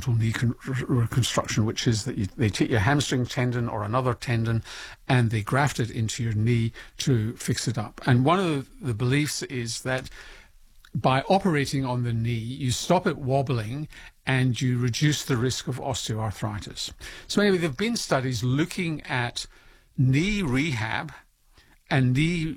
total knee reconstruction, which is that they take your hamstring tendon or another tendon and they graft it into your knee to fix it up. And one of the beliefs is that by operating on the knee, you stop it wobbling and you reduce the risk of osteoarthritis. So anyway, there have been studies looking at knee rehab and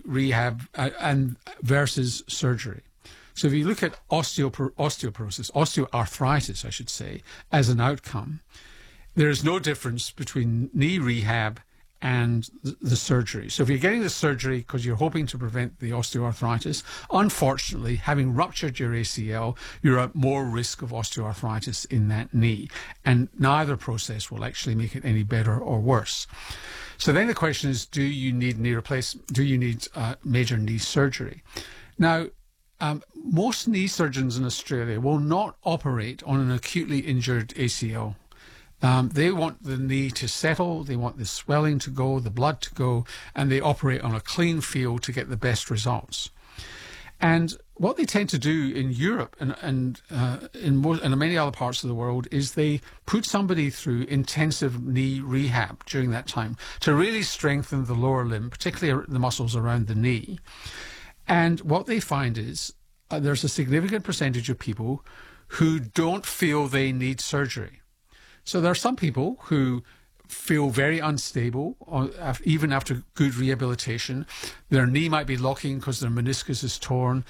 versus surgery. So if you look at osteoarthritis, I should say, as an outcome, there is no difference between knee rehab and the surgery. So if you're getting the surgery because you're hoping to prevent the osteoarthritis, unfortunately, having ruptured your ACL, you're at more risk of osteoarthritis in that knee. And neither process will actually make it any better or worse. So then the question is, do you need knee replacement? Do you need major knee surgery? Now, most knee surgeons in Australia will not operate on an acutely injured ACL. They want the knee to settle, they want the swelling to go, the blood to go, and they operate on a clean field to get the best results. And what they tend to do in Europe and in many other parts of the world is they put somebody through intensive knee rehab during that time to really strengthen the lower limb, particularly the muscles around the knee. And what they find is there's a significant percentage of people who don't feel they need surgery. So there are some people who feel very unstable, even after good rehabilitation. Their knee might be locking because their meniscus is torn.